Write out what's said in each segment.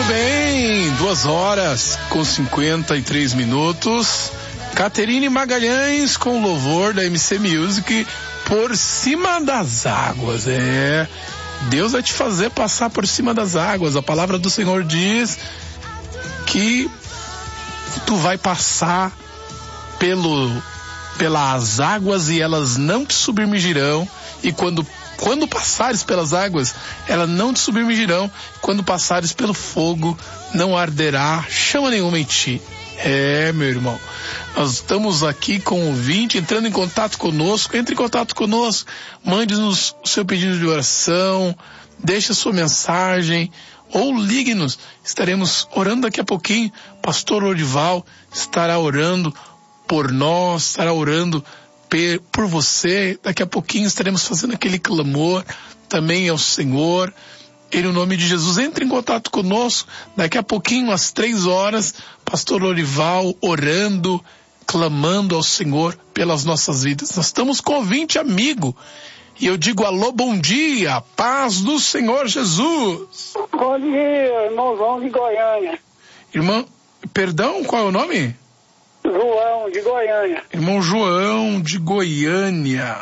bem, 2h53. Caterine Magalhães com o louvor da MC Music, Por Cima das Águas. Deus vai te fazer passar por cima das águas. A palavra do Senhor diz que tu vai passar pelas águas e elas não te submergirão. E quando passares pelas águas, elas não te submergirão. Quando passares pelo fogo, não arderá chama nenhuma em ti. Meu irmão, nós estamos aqui com o ouvinte entrando em contato conosco. Entre em contato conosco, mande-nos o seu pedido de oração, deixe a sua mensagem ou ligue-nos. Estaremos orando daqui a pouquinho. Pastor Lorival estará orando por nós, estará orando por você. Daqui a pouquinho estaremos fazendo aquele clamor também ao Senhor. Em nome de Jesus, entre em contato conosco. Daqui a pouquinho, às 3h, Pastor Lorival orando, clamando ao Senhor pelas nossas vidas. Nós estamos com ouvinte amigo. E eu digo alô, bom dia, paz do Senhor Jesus. Bom dia, irmão João de Goiânia. Perdão, qual é o nome? João de Goiânia. Irmão João de Goiânia.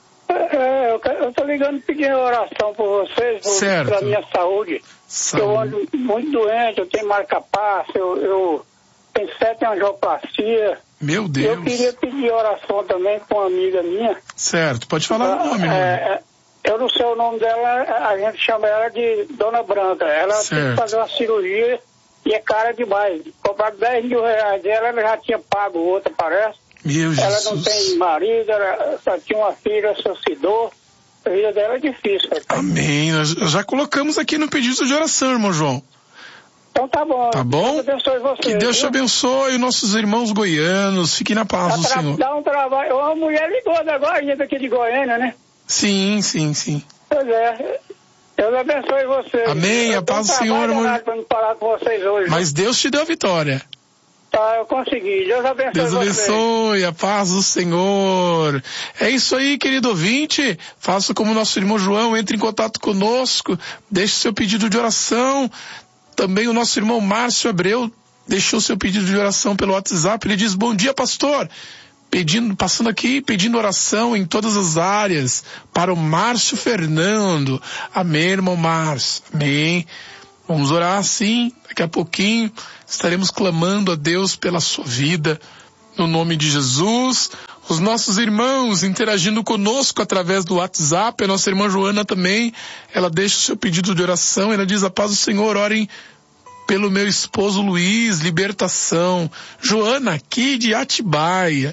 Eu tô ligando pedindo oração por vocês, pela minha saúde. Eu ando muito doente, eu tenho marca-passo, eu tenho 7 angioplastia. Meu Deus. Eu queria pedir oração também com uma amiga minha. Certo, pode falar o nome, irmão. Eu não sei o nome dela, a gente chama ela de Dona Branca. Ela tem que fazer uma cirurgia e é cara demais. Cobrar 10 mil reais dela, ela já tinha pago outra, parece. Meu Jesus. Ela não tem marido, ela só tinha uma filha, suicidou. A vida dela é difícil. Amém. Nós já colocamos aqui no pedido de oração, irmão João. Então tá bom. Tá bom? Deus abençoe você. Que Deus te abençoe, nossos irmãos goianos. Fiquem na paz do Senhor. Dá um trabalho. Uma mulher ligou agora, ainda aqui de Goiânia, né? Sim. Pois é. Deus abençoe você. Amém. A paz do Senhor, amor. Pra me falar com vocês hoje. Mas Deus te deu a vitória. Tá, eu consegui. Deus abençoe Deus abençoe, a paz do Senhor. É isso aí, querido ouvinte. Faça como nosso irmão João, entre em contato conosco, deixe seu pedido de oração. Também o nosso irmão Márcio Abreu deixou seu pedido de oração pelo WhatsApp. Ele diz: bom dia, pastor. Passando aqui, pedindo oração em todas as áreas para o Márcio Fernando. Amém, irmão Márcio. Amém. Vamos orar sim, daqui a pouquinho estaremos clamando a Deus pela sua vida, no nome de Jesus. Os nossos irmãos interagindo conosco através do WhatsApp, a nossa irmã Joana também, ela deixa o seu pedido de oração, ela diz: a paz do Senhor, orem pelo meu esposo Luiz, libertação. Joana, aqui de Atibaia.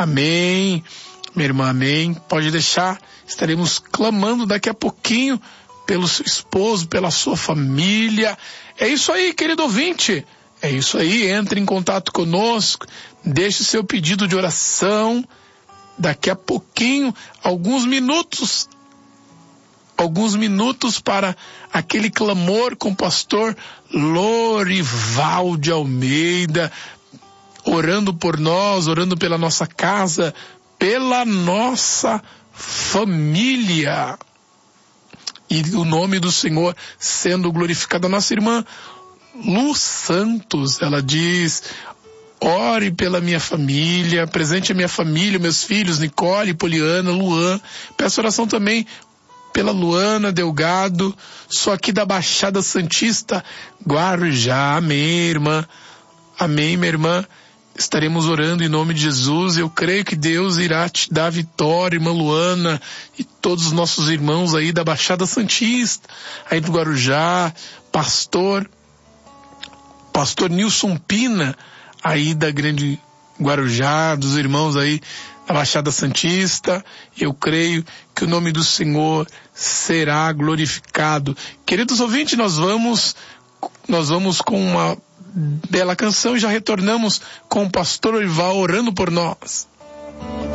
Amém. Minha irmã, amém. Pode deixar, estaremos clamando daqui a pouquinho pelo seu esposo, pela sua família. É isso aí, querido ouvinte. É isso aí, entre em contato conosco, deixe seu pedido de oração. Daqui a pouquinho, alguns minutos para aquele clamor com o pastor Lorival de Almeida, orando por nós, orando pela nossa casa, pela nossa família. E o nome do Senhor sendo glorificado. A nossa irmã Lu Santos, ela diz: ore pela minha família, presente a minha família, meus filhos, Nicole, Poliana, Luan. Peço oração também pela Luana Delgado, sou aqui da Baixada Santista, Guarujá. Amém, irmã. Amém, minha irmã. Estaremos orando em nome de Jesus. Eu creio que Deus irá te dar vitória, irmã Luana, e todos os nossos irmãos aí da Baixada Santista, aí do Guarujá, pastor Nilson Pina, aí da Grande Guarujá, dos irmãos aí da Baixada Santista. Eu creio que o nome do Senhor será glorificado. Queridos ouvintes, nós vamos com uma bela canção e já retornamos com o pastor Lorival orando por nós.